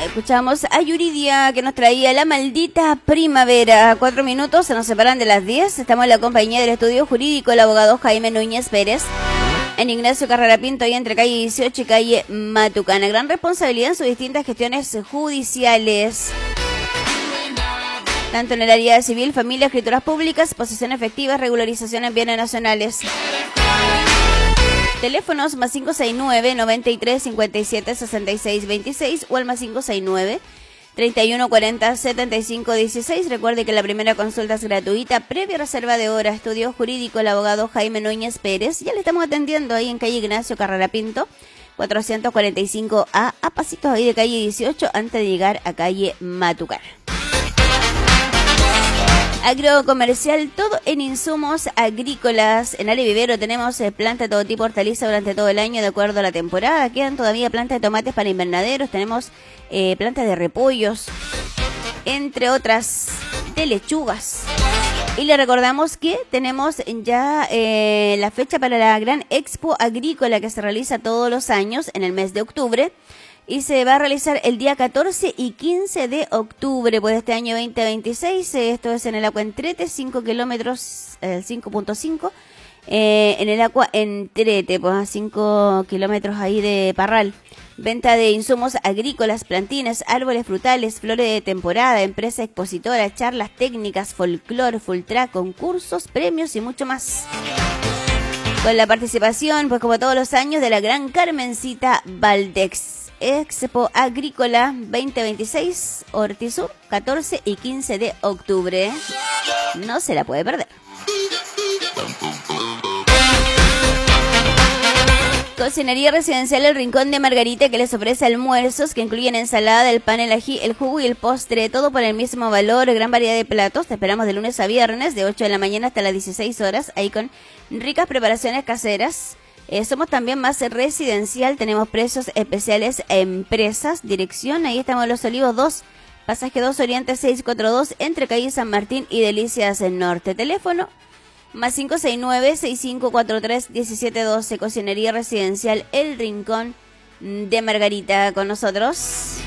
Escuchamos a Yuridia que nos traía La Maldita Primavera. 4 minutos, se nos separan de las 10. Estamos en la compañía del estudio jurídico, el abogado Jaime Núñez Pérez, en Ignacio Carrera Pinto y entre calle 18 y calle Matucana. Gran responsabilidad en sus distintas gestiones judiciales, tanto en el área civil, familia, escrituras públicas, posesión efectiva, regularización en bienes nacionales. Teléfonos más 569 93 57 66 26 o al más 569 31 40 75 16. Recuerde que la primera consulta es gratuita, previa reserva de hora. Estudio jurídico, el abogado Jaime Núñez Pérez. Ya le estamos atendiendo ahí en calle Ignacio Carrera Pinto, 445A, a pasitos ahí de calle 18 antes de llegar a calle Matucana. Agrocomercial, todo en insumos agrícolas. En Ale Vivero tenemos planta de todo tipo, hortaliza durante todo el año de acuerdo a la temporada. Quedan todavía plantas de tomates para invernaderos, tenemos plantas de repollos, entre otras, de lechugas. Y le recordamos que tenemos ya la fecha para la gran Expo Agrícola que se realiza todos los años en el mes de octubre. Y se va a realizar el día 14 y 15 de octubre, pues este año 2026. Esto es en el Agua Entrete, 5 kilómetros, 5.5. En el Agua Entrete, pues a 5 kilómetros ahí de Parral. Venta de insumos agrícolas, plantines, árboles frutales, flores de temporada, empresa expositora, charlas técnicas, folclore, full track, concursos, premios y mucho más. Con la participación, pues como todos los años, de la gran Carmencita Valdex. Expo Agrícola 2026, Ortizur, 14 y 15 de octubre. No se la puede perder. Cocinería Residencial El Rincón de Margarita, que les ofrece almuerzos que incluyen ensalada, el pan, el ají, el jugo y el postre, todo por el mismo valor, gran variedad de platos. Te esperamos de lunes a viernes, de 8 de la mañana hasta las 16 horas, ahí con ricas preparaciones caseras. Somos también más residencial, tenemos precios especiales a empresas, dirección, ahí estamos en Los Olivos 2, pasaje 2 Oriente 642, entre calle San Martín y Delicias en Norte. Teléfono más 569-6543-1712, Cocinería Residencial El Rincón de Margarita con nosotros.